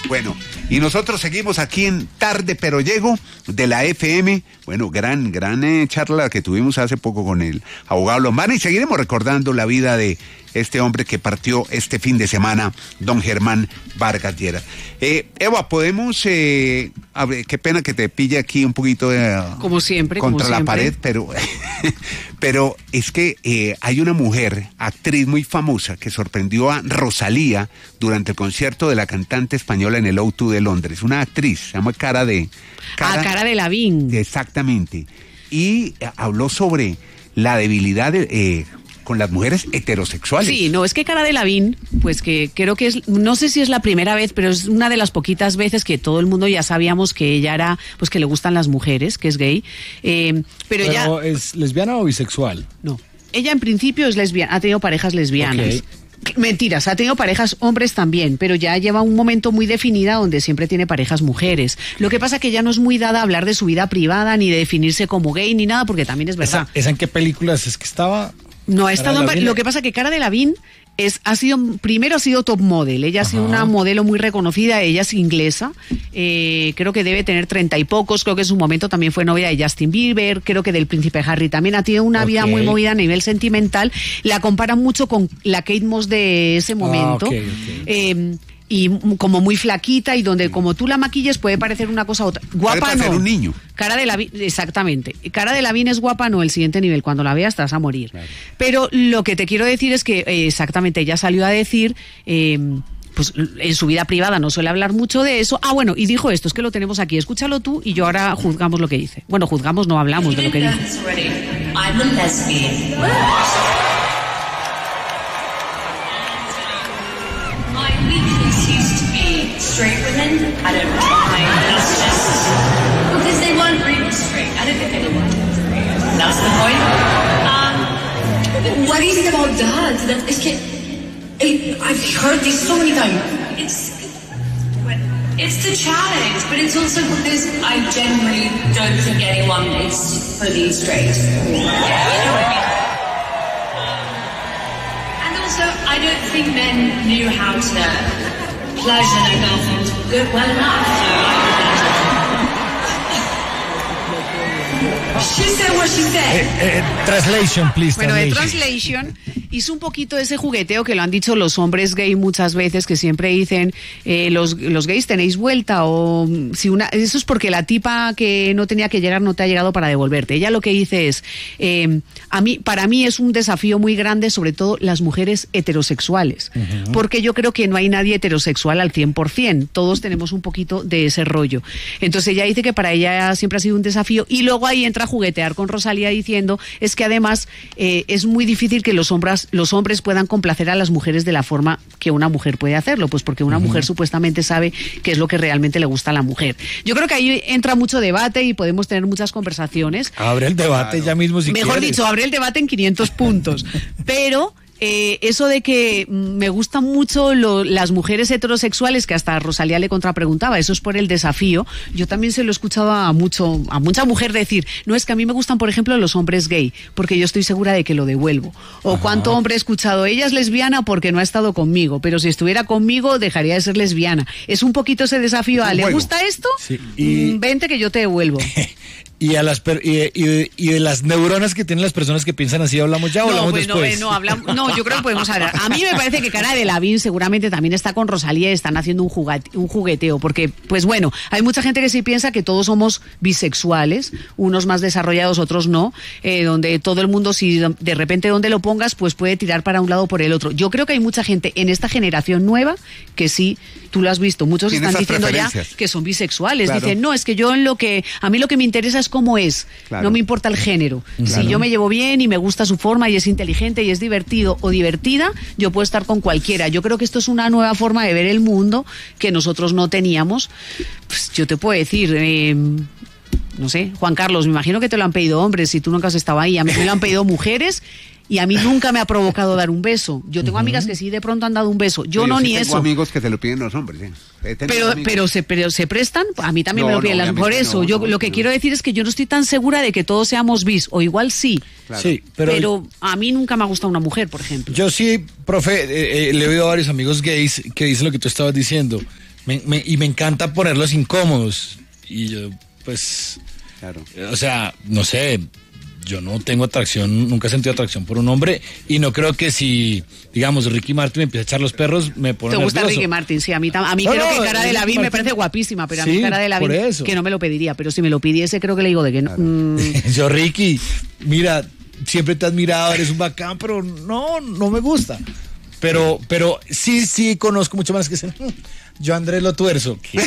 Bueno, y nosotros seguimos aquí en Tarde Pero Llego de la FM. Bueno, gran charla que tuvimos hace poco con el abogado Lombana, y seguiremos recordando la vida de este hombre que partió este fin de semana, don Germán Vargas Lleras. Eva, podemos, a ver, qué pena que te pille aquí un poquito como siempre, contra como la siempre. pared, pero es que hay una mujer, actriz muy famosa, que sorprendió a Rosalía durante el concierto de la cantante española en el O2 de Londres. Una actriz, se llama Cara Delevingne. Exactamente. Y habló sobre la debilidad con las mujeres heterosexuales. Sí, no, es que Cara Delevingne, pues que creo que es, no sé si es la primera vez, pero es una de las poquitas veces que todo el mundo ya sabíamos que ella era, pues que le gustan las mujeres, que es gay. Pero ella... ¿es lesbiana o bisexual? No, ella en principio es lesbiana, ha tenido parejas lesbianas. Okay. Mentiras, ha tenido parejas hombres también, pero ya lleva un momento muy definida donde siempre tiene parejas mujeres. Lo que pasa que ella no es muy dada a hablar de su vida privada, ni de definirse como gay, ni nada, porque también es verdad. ¿Esa en qué películas es que estaba? No, ha estado lo que pasa que Cara Delevingne ha sido top model. Ella ha sido una modelo muy reconocida. Ella es inglesa. Creo que debe tener 30 y pocos. Creo que en su momento también fue novia de Justin Bieber. Creo que del príncipe Harry también. Ha tenido una vida muy movida a nivel sentimental. La comparan mucho con la Kate Moss de ese momento. Y como muy flaquita, y donde como tú la maquilles puede parecer una cosa u otra. Guapa no. Un niño. Cara Delevingne, exactamente. Cara Delevingne es guapa, no el siguiente nivel. Cuando la veas te vas a morir. Claro. Pero lo que te quiero decir es que exactamente ella salió a decir... pues en su vida privada no suele hablar mucho de eso. Ah, bueno, y dijo esto, es que lo tenemos aquí. Escúchalo tú y yo ahora juzgamos lo que dice. Bueno, juzgamos, no hablamos de lo que dice. I'm a lesbian. My weakness used to be straight women. I don't know why. It's just because they weren't really straight. I don't think they were straight. That's the point. What is it about that? Es que I've heard this so many times. It's the challenge, but it's also because I genuinely don't think anyone is fully straight. You know what I mean? And also, I don't think men knew how to pleasure their girlfriends good well enough. She said what she said. Translation, please. Bueno, de translation hizo un poquito ese jugueteo que lo han dicho los hombres gay muchas veces, que siempre dicen los gays tenéis vuelta, o si eso es porque la tipa que no tenía que llegar no te ha llegado para devolverte. Ella lo que dice es para mí es un desafío muy grande, sobre todo las mujeres heterosexuales, porque yo creo que no hay nadie heterosexual al 100%, todos tenemos un poquito de ese rollo. Entonces ella dice que para ella siempre ha sido un desafío, y luego ahí entra a juguetear con Rosalía diciendo es que además es muy difícil que los hombres puedan complacer a las mujeres de la forma que una mujer puede hacerlo, pues porque una mujer supuestamente sabe qué es lo que realmente le gusta a la mujer. Yo creo que ahí entra mucho debate y podemos tener muchas conversaciones. Abre el debate ya mismo si Mejor quieres. dicho, abre el debate en 500 puntos. Pero... eso de que me gustan mucho las mujeres heterosexuales, que hasta Rosalía le contrapreguntaba, eso es por el desafío. Yo también se lo he escuchado a mucha mujer decir, no, es que a mí me gustan, por ejemplo, los hombres gay, porque yo estoy segura de que lo devuelvo. O cuánto hombre he escuchado, ella es lesbiana porque no ha estado conmigo, pero si estuviera conmigo dejaría de ser lesbiana. Es un poquito ese desafío a, ¿le gusta esto? Sí. Y... vente que yo te devuelvo. Y de las neuronas que tienen las personas que piensan así, ¿hablamos ya o hablamos después? No, yo creo que podemos hablar. A mí me parece que Cara Delevingne seguramente también está con Rosalía y están haciendo un jugueteo, porque, pues bueno, hay mucha gente que sí piensa que todos somos bisexuales, unos más desarrollados, otros no, donde todo el mundo, si de repente donde lo pongas, pues puede tirar para un lado o por el otro. Yo creo que hay mucha gente en esta generación nueva que sí, tú lo has visto, muchos están diciendo ya que son bisexuales. Claro. Dicen, no, es que yo a mí lo que me interesa es cómo es, claro. No me importa el género. Claro. Si yo me llevo bien y me gusta su forma y es inteligente y es divertido o divertida, yo puedo estar con cualquiera. Yo creo que esto es una nueva forma de ver el mundo que nosotros no teníamos. Pues yo te puedo decir... no sé, Juan Carlos, me imagino que te lo han pedido hombres, si tú nunca has estado ahí. A mí me lo han pedido mujeres y a mí nunca me ha provocado dar un beso. Yo tengo amigas que sí de pronto han dado un beso. Yo no, ni eso. Tengo amigos que te lo piden los hombres. Pero se prestan, a mí también me lo piden por eso. Yo lo que quiero decir es que yo no estoy tan segura de que todos seamos bis, o igual sí. Claro. Sí, pero a mí nunca me ha gustado una mujer, por ejemplo. Yo sí, profe, le he oído a varios amigos gays que dicen lo que tú estabas diciendo. Y me encanta ponerlos incómodos. Y yo, pues, Claro. o sea, no sé, yo no tengo atracción, nunca he sentido atracción por un hombre y no creo que si, digamos, Ricky Martin me empieza a echar los perros, me pone ¿Te gusta nervioso. Ricky Martin? Sí, a mí creo que Cara de Lavín me parece guapísima, pero a mí Sí, Cara de Lavín por eso. que no me lo pediría, pero si me lo pidiese creo que le digo de que no. Yo, Ricky, mira, siempre te has admirado, eres un bacán, pero no me gusta. Pero sí conozco mucho más que dicen, yo Andrés lo tuerzo. ¿Qué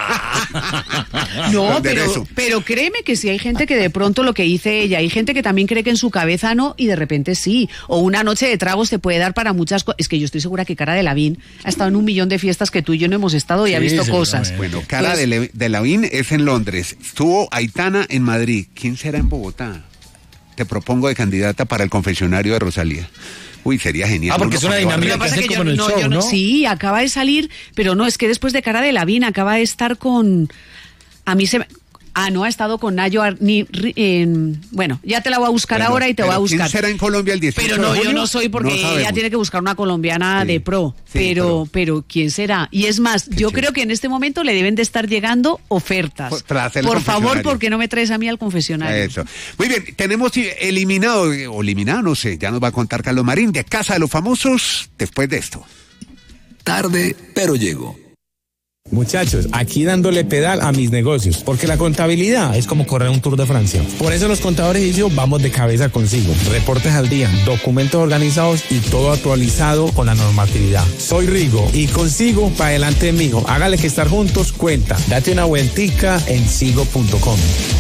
va? No, De eso. pero créeme que sí hay gente que de pronto lo que dice ella, hay gente que también cree que en su cabeza no y de repente sí. O una noche de tragos te puede dar para muchas cosas. Es que yo estoy segura que Cara de Lavín ha estado en 1.000.000 de fiestas que tú y yo no hemos estado y ha Sí, visto seguramente. cosas. Bueno, Cara Entonces, de Lavín es en Londres. Estuvo Aitana en Madrid. ¿Quién será en Bogotá? Te propongo de candidata para el confesionario de Rosalía. Uy, sería genial. Ah, porque es una Uno dinámica Lo que pasa hacen es que como en el show, ¿no? Sí, acaba de salir, pero no, es que después de Cara de Lavín acaba de estar con... A mí se me... no ha estado con Nayo bueno, ya te la voy a buscar Bueno, ahora y te voy a pero buscar. ¿quién será en Colombia el 18 Pero de no, julio? yo no soy porque No ella sabemos. tiene que buscar una colombiana Sí, de pro. sí, pero ¿quién será? Y es más, yo chévere. creo que en este momento le deben de estar llegando ofertas. Para hacer el Por favor, confesionario. ¿por qué no me traes a mí al confesionario? Eso. Muy bien, tenemos eliminado, no sé, ya nos va a contar Carlos Marín de Casa de los Famosos después de esto. Tarde, pero llego. Muchachos, aquí dándole pedal a mis negocios, porque la contabilidad es como correr un Tour de Francia. Por eso los contadores y yo vamos de cabeza consigo. Reportes al día, documentos organizados y todo actualizado con la normatividad. Soy Rigo y consigo para adelante, mijo. Hágale que estar juntos cuenta. Date una vueltica en sigo.com.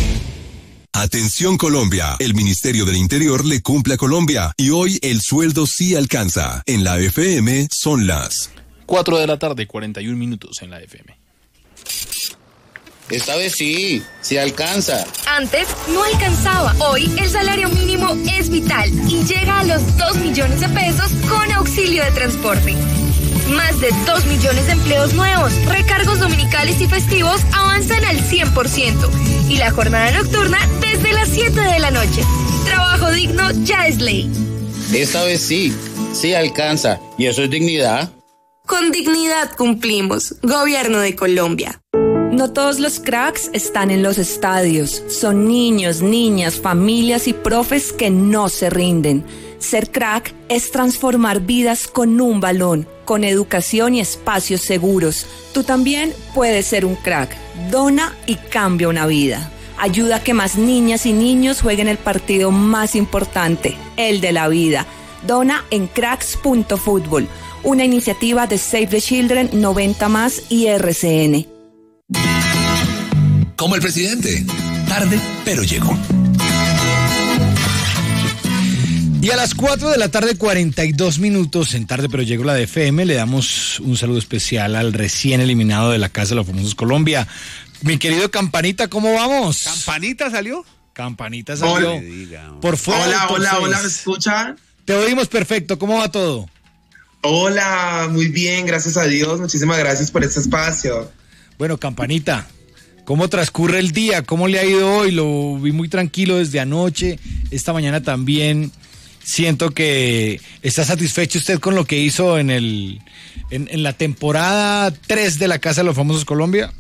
Atención Colombia, el Ministerio del Interior le cumple a Colombia y hoy el sueldo sí alcanza. En la FM son las 4 de la tarde, 41 minutos en la FM. Esta vez sí alcanza. Antes no alcanzaba. Hoy el salario mínimo es vital y llega a los 2 millones de pesos con auxilio de transporte. Más de 2 millones de empleos nuevos, recargos dominicales y festivos avanzan al 100% y la jornada nocturna desde las 7 de la noche. Trabajo digno ya es ley. Esta vez sí alcanza. Y eso es dignidad. Con dignidad cumplimos. Gobierno de Colombia. No todos los cracks están en los estadios. Son niños, niñas, familias y profes que no se rinden. Ser crack es transformar vidas con un balón, con educación y espacios seguros. Tú también puedes ser un crack. Dona y cambia una vida. Ayuda a que más niñas y niños jueguen el partido más importante, el de la vida. Dona en cracks.fútbol, una iniciativa de Save the Children, 90+ y RCN. como el presidente. Tarde, pero llegó. Y a las 4 de la tarde, 42 minutos, en Tarde pero llegó la de FM, le damos un saludo especial al recién eliminado de la Casa de los Famosos Colombia. Mi querido Campanita, ¿cómo vamos? ¿Campanita salió? Campanita salió. Hola. Por fuera. Hola, ¿me escuchan? Te oímos perfecto, ¿cómo va todo? Hola, muy bien, gracias a Dios, muchísimas gracias por este espacio. Bueno, Campanita, ¿cómo transcurre el día? ¿Cómo le ha ido hoy? Lo vi muy tranquilo desde anoche, esta mañana también. Siento que está satisfecho usted con lo que hizo en la temporada 3 de la Casa de los Famosos Colombia.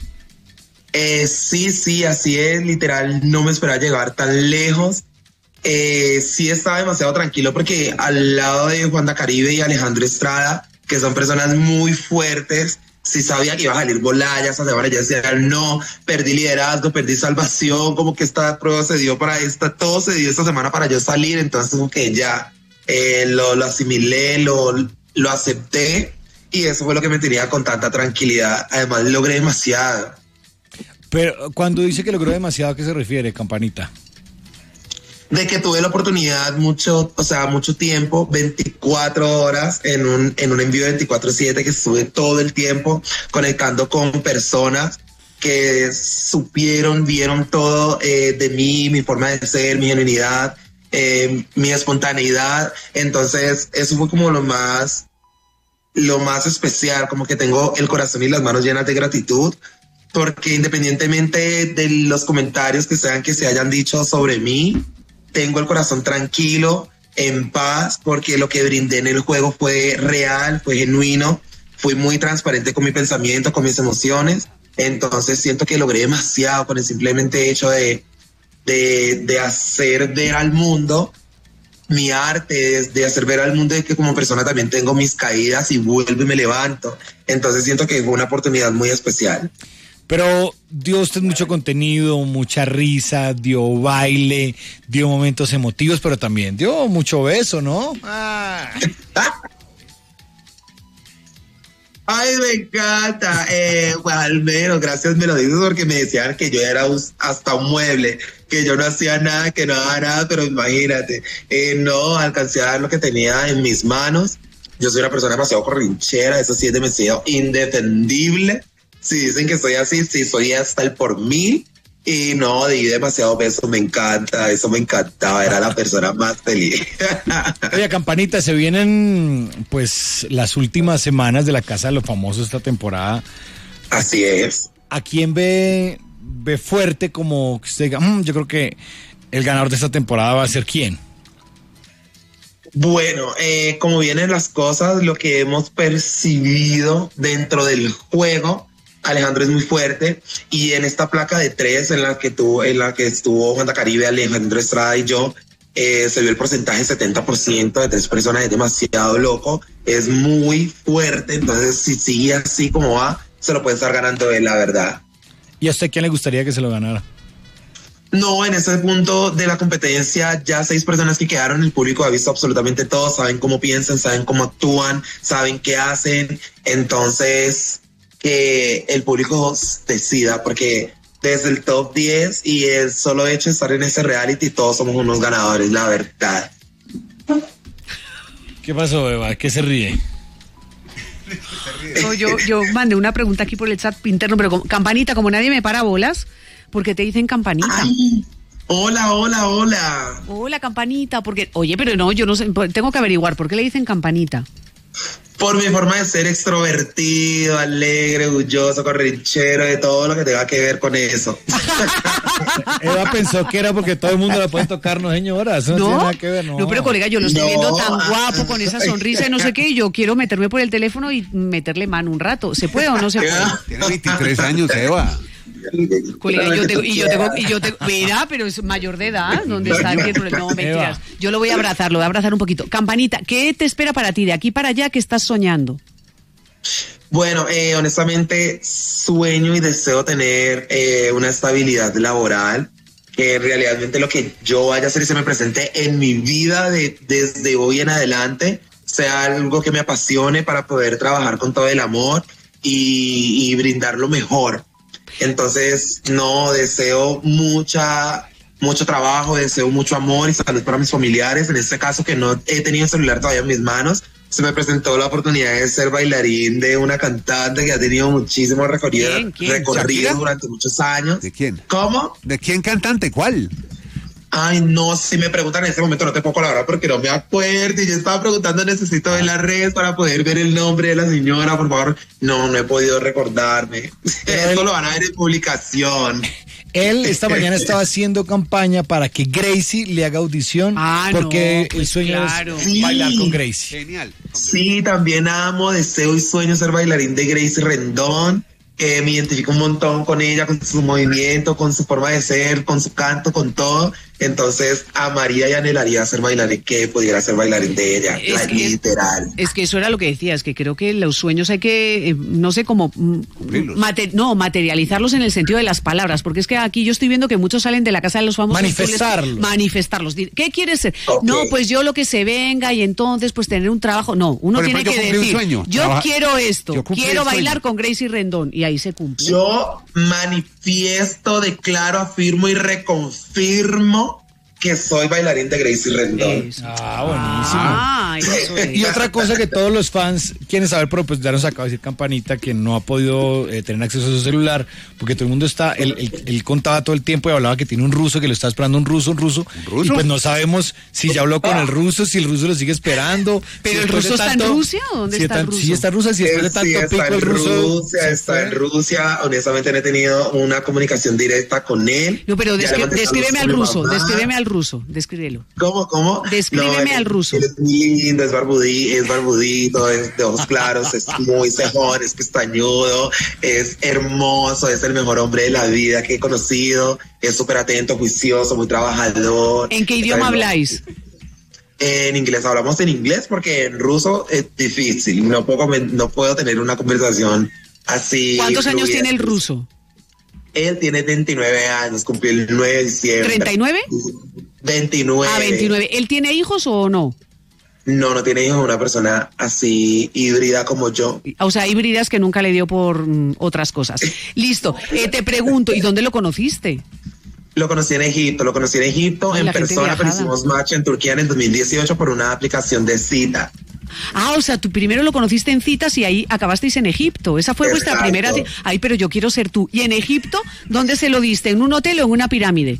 Sí, así es, literal, no me esperaba llegar tan lejos. Sí estaba demasiado tranquilo porque al lado de Juanda Caribe y Alejandro Estrada, que son personas muy fuertes, sí sabía que iba a salir volada, ya decía, no, perdí liderazgo, perdí salvación, como que esta prueba se dio todo se dio esta semana para yo salir, entonces como que ya lo asimilé, lo acepté y eso fue lo que me tenía con tanta tranquilidad. Además logré demasiado. Pero cuando dice que logró demasiado, ¿a qué se refiere, Campanita? De que tuve la oportunidad mucho tiempo, 24 horas en un envío 24/7, que estuve todo el tiempo conectando con personas que vieron todo de mí, mi forma de ser, mi genuinidad, mi espontaneidad. Entonces eso fue como lo más especial, como que tengo el corazón y las manos llenas de gratitud, porque independientemente de los comentarios que se hayan dicho sobre mí, tengo el corazón tranquilo, en paz, porque lo que brindé en el juego fue real, fue genuino, fui muy transparente con mi pensamiento, con mis emociones. Entonces siento que logré demasiado con el simplemente hecho de hacer ver al mundo mi arte, de hacer ver al mundo de que como persona también tengo mis caídas y vuelvo y me levanto. Entonces siento que fue una oportunidad muy especial. Pero dio usted mucho contenido, mucha risa, dio baile, dio momentos emotivos, pero también dio mucho beso, ¿no? Ay, me encanta. Pues al menos, gracias me lo dices porque me decían que yo era hasta un mueble, que yo no hacía nada, que no daba nada, pero imagínate, no alcancé a dar lo que tenía en mis manos. Yo soy una persona demasiado corrinchera, eso sí es demasiado indefendible. Si dicen que soy así, sí soy hasta el por mil. Y no, di demasiado beso, me encanta, eso me encantaba, era la persona más feliz. Oye, Campanita, se vienen pues las últimas semanas de la Casa de los Famosos esta temporada. Así es. ¿A quién ve fuerte como que usted diga, yo creo que el ganador de esta temporada va a ser quién? Bueno, como vienen las cosas, lo que hemos percibido dentro del juego, Alejandro es muy fuerte, y en esta placa de 3 en la que estuvo Juan Caribe, Alejandro Estrada y yo, se vio el porcentaje 70% de 3 personas, es demasiado loco, es muy fuerte. Entonces si sigue así como va, se lo puede estar ganando él, la verdad. ¿Y a usted quién le gustaría que se lo ganara? No, en ese punto de la competencia, ya 6 personas que quedaron, el público ha visto absolutamente todo, saben cómo piensan, saben cómo actúan, saben qué hacen. Entonces que el público decida, porque desde el top 10 y el solo hecho de estar en ese reality, todos somos unos ganadores, la verdad. ¿Qué pasó, Eva? ¿Qué se ríe? No, yo mandé una pregunta aquí por el chat interno, pero Campanita, como nadie me para bolas, ¿por qué te dicen Campanita? Ay, hola. Hola, Campanita, porque, oye, pero no, yo no sé, tengo que averiguar, ¿por qué le dicen Campanita? Por mi forma de ser extrovertido, alegre, orgulloso, corrinchero, de todo lo que tenga que ver con eso. Eva pensó que era porque todo el mundo la puede tocar, no señora, eso no tiene nada que ver, no. No, pero colega, yo lo estoy viendo tan guapo, con esa sonrisa y no sé qué, y yo quiero meterme por el teléfono y meterle mano un rato. ¿Se puede o no se puede? Tiene 23 años, Eva. Colega, yo tengo, mira, pero es mayor de edad, ¿dónde está el que? No, mentiras. Yo lo voy a abrazar un poquito. Campanita, ¿qué te espera para ti de aquí para allá? ¿Qué estás soñando? Bueno, honestamente sueño y deseo tener una estabilidad laboral, que realmente lo que yo vaya a hacer y se me presente en mi vida desde hoy en adelante sea algo que me apasione para poder trabajar con todo el amor y brindar lo mejor. Entonces, no, deseo mucho trabajo, deseo mucho amor y salud para mis familiares. En este caso, que no he tenido celular todavía en mis manos, se me presentó la oportunidad de ser bailarín de una cantante que ha tenido muchísimo recorrido durante muchos años. ¿De quién? ¿Cómo? ¿De quién cantante? ¿Cuál? Ay, no, si me preguntan en este momento no te puedo colaborar porque no me acuerdo. Y yo estaba preguntando, necesito ver las redes para poder ver el nombre de la señora, por favor. No he podido recordarme. Esto lo van a ver en publicación. Él esta mañana estaba haciendo campaña para que Gracie le haga audición, porque el sueño es bailar con Gracie. Genial. Sí, también deseo y sueño ser bailarín de Gracie Rendón. Me identifico un montón con ella, con su movimiento, con su forma de ser, con su canto, con todo. Entonces amaría y anhelaría ser bailarín, que pudiera ser bailarín de ella, literal. Es que eso era lo que decías, que creo que los sueños hay que, no sé cómo, materializarlos en el sentido de las palabras, porque es que aquí yo estoy viendo que muchos salen de la Casa de los Famosos. Manifestarlos. ¿Qué quieres ser? Okay. No, pues yo lo que se venga y entonces pues tener un trabajo. No, uno tiene que decir, yo quiero esto, quiero bailar con Gracie Rendón, y ahí se cumple. Yo manifiesto, declaro, afirmo y reconfirmo que soy bailarín de Gracie Rendón. Buenísimo. Y otra cosa que todos los fans quieren saber, pero pues ya nos acaba de decir Campanita que no ha podido tener acceso a su celular, porque todo el mundo está, él contaba todo el tiempo y hablaba que tiene un ruso, que lo está esperando un ruso, y pues no sabemos si ya habló con el ruso, si el ruso lo sigue esperando. ¿Pero el ruso está en Rusia o dónde está el ruso? Sí, está en Rusia, si después de tanto pico el ruso... Está en Rusia, honestamente no he tenido una comunicación directa con él. No, pero descríbeme al ruso, ruso, descríbelo. ¿Cómo? Descríbeme al ruso. Él es muy lindo, es barbudito, es de ojos claros, es muy cejón, es pestañudo, es hermoso, es el mejor hombre de la vida que he conocido, es súper atento, juicioso, muy trabajador. ¿En qué idioma habláis? En inglés, hablamos en inglés porque en ruso es difícil, no puedo tener una conversación así. ¿Cuántos años tiene el ruso? Él tiene 29 años, cumplió el 9 de diciembre. ¿39? 29. Ah, 29. ¿Él tiene hijos o no? No tiene hijos, una persona así híbrida como yo. O sea, híbridas que nunca le dio por otras cosas. Listo, te pregunto, ¿y dónde lo conociste? Lo conocí en Egipto, Ay, en persona, pero hicimos match en Turquía en el 2018 por una aplicación de cita. Ah, o sea, tú primero lo conociste en citas y ahí acabasteis en Egipto. Esa fue vuestra primera... Ay, pero yo quiero ser tú. ¿Y en Egipto dónde se lo diste? ¿En un hotel o en una pirámide?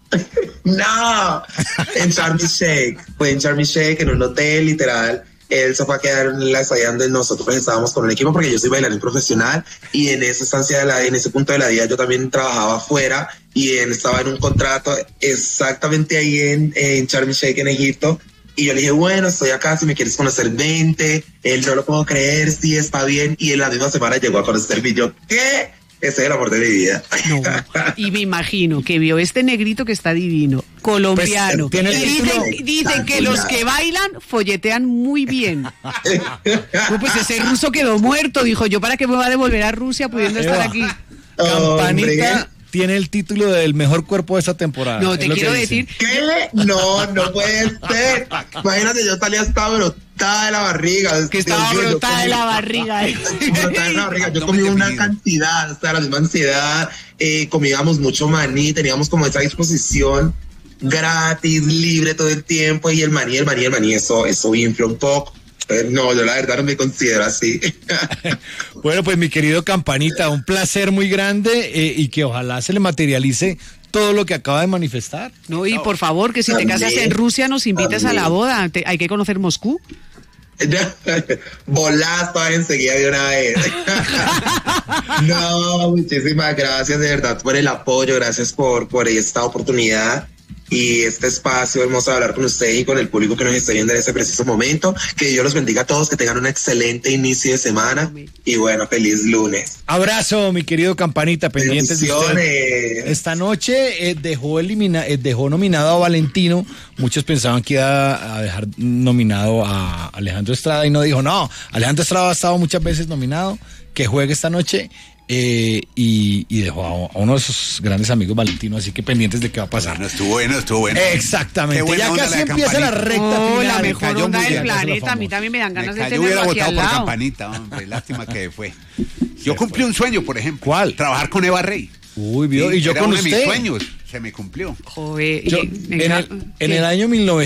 No, en Sharm el Sheikh. Fue en Sharm el Sheikh, en un hotel, literal. Él se fue a quedar en la estadía donde nosotros estábamos con un equipo porque yo soy bailarín profesional y en esa estancia, en ese punto de la vida yo también trabajaba afuera y estaba en un contrato exactamente ahí en Sharm el Sheikh, en Egipto. Y yo le dije, bueno, estoy acá, si me quieres conocer, vente. Él no lo puedo creer, sí, está bien. Y en la misma semana llegó a conocerme y yo, ¿qué? Ese es el amor de mi vida. No, y me imagino que vio este negrito que está divino, colombiano. Pues, y dicen que los que bailan folletean muy bien. No, pues ese ruso quedó muerto, dijo yo, ¿para qué me va a devolver a Rusia pudiendo estar aquí? Campanita tiene el título del mejor cuerpo de esta temporada. No, te quiero decir. ¿Qué? No puede ser. Imagínate, yo salía hasta brotada de la barriga. Que estaba brotada de la barriga. Brotada de la barriga. Yo comí una cantidad, o sea, la misma ansiedad. Comíamos mucho maní, teníamos como esa disposición gratis, libre todo el tiempo. Y el maní, eso infla un poco. No, yo la verdad no me considero así. Bueno, pues mi querido Campanita, un placer muy grande y que ojalá se le materialice todo lo que acaba de manifestar. No, y por favor, que si te casas en Rusia nos invites a la boda. Hay que conocer Moscú. Bolazo enseguida de una vez. No, muchísimas gracias de verdad por el apoyo, gracias por esta oportunidad y este espacio hermoso de hablar con usted y con el público que nos está viendo en este preciso momento. Que Dios los bendiga a todos, que tengan un excelente inicio de semana. Amén. Y bueno, feliz lunes. Abrazo, mi querido Campanita, pendientes de usted. Esta noche dejó nominado a Valentino. Muchos pensaban que iba a dejar nominado a Alejandro Estrada y no dijo, no, Alejandro Estrada ha estado muchas veces nominado, que juegue esta noche. Y dejó a uno de sus grandes amigos, Valentino, así que pendientes de qué va a pasar. Estuvo bueno. Exactamente, ya casi empieza la recta final. La mejor onda del planeta, a mí también me dan ganas de tenerlo hubiera aquí votado al por lado. Campanita, hombre, lástima que fue. Yo cumplí un sueño, por ejemplo. ¿Cuál? Trabajar con Eva Rey. Uy, vio, sí, y yo era con uno usted. de mis sueños, se me cumplió. Joder, en el año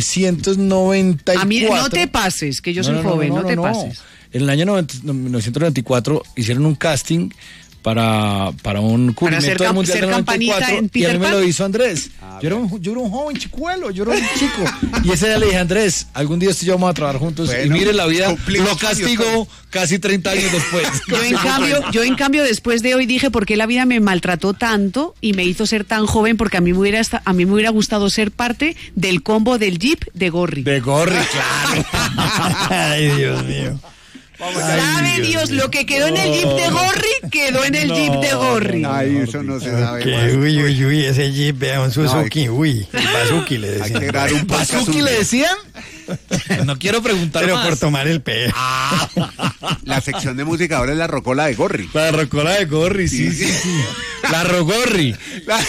1994. A mí no te pases, que yo soy joven, no te pases. En el año 1994 hicieron un casting para un cubrimiento del Mundial del 94 y a mí me lo hizo Andrés. Yo era un joven chicuelo, yo era un chico. Y ese día le dije, Andrés, algún día usted y yo vamos a trabajar juntos. Bueno, y mire, la vida lo castigó casi 30 años después. Yo en cambio, después de hoy dije, ¿por qué la vida me maltrató tanto y me hizo ser tan joven? Porque a mí me hubiera gustado ser parte del combo del Jeep de Gorri. De Gorri, claro. Ay, Dios mío. Sabe Dios, lo que quedó en el Jeep de Gorri, quedó en el Jeep de Gorri. Ay, eso no se sabe más. Uy, ese Jeep, vea, un Suzuki, uy, Bazuki le decían. ¿Bazuki le decían? No quiero preguntar pero más. Por tomar el pelo. La sección de música ahora es la rocola de Gorri. La rocola de Gorri, sí. La rogorri.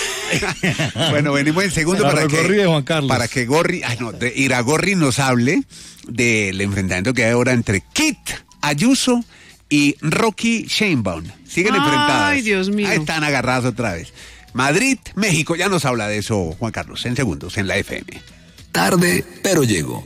Bueno, venimos en segundo de Juan Carlos. Para que Gorri, Iragorri nos hable del enfrentamiento que hay ahora entre Kit Ayuso y Rocky Sheinbaum. Siguen enfrentados. Ay, Dios mío. Ahí están agarrados otra vez. Madrid, México, ya nos habla de eso Juan Carlos, en segundos, en la FM. Tarde, pero llego.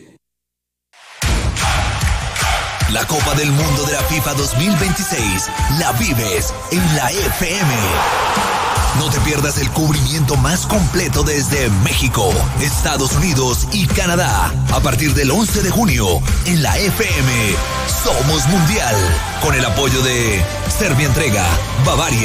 La Copa del Mundo de la FIFA 2026 la vives en la FM. No te pierdas el cubrimiento más completo desde México, Estados Unidos y Canadá. A partir del 11 de junio, en la FM, Somos Mundial. Con el apoyo de Serbia Entrega, Bavaria.